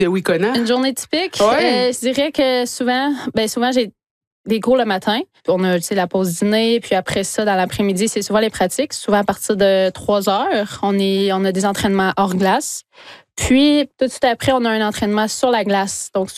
de Wicona? Une journée typique, Ouais. je dirais que souvent j'ai des cours le matin. On a la pause dîner, puis après ça, dans l'après-midi, c'est souvent les pratiques. Souvent à partir de 3 heures, on a des entraînements hors glace. Puis tout de suite après, on a un entraînement sur la glace. Donc